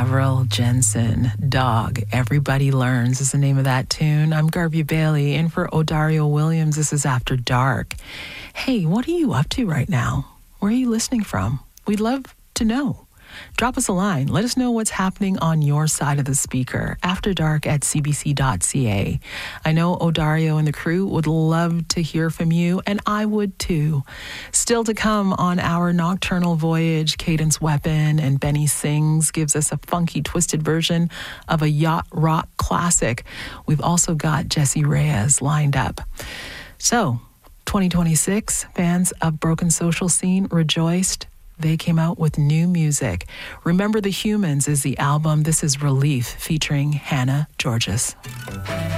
Avril Jensen, Dog, Everybody Learns is the name of that tune. I'm Garvey Bailey, in for Odario Williams. This is After Dark. Hey, what are you up to right now? Where are you listening from? We'd love to know. Drop us a line. Let us know what's happening on your side of the speaker. afterdark@cbc.ca. I know Odario and the crew would love to hear from you, and I would too. Still to come on our nocturnal voyage, Cadence Weapon and Benny Sings gives us a funky, twisted version of a yacht rock classic. We've also got Jesse Reyes lined up. So, 2026, fans of Broken Social Scene rejoiced. They came out with new music. Remember the Humans is the album. This is Relief featuring Hannah Georges.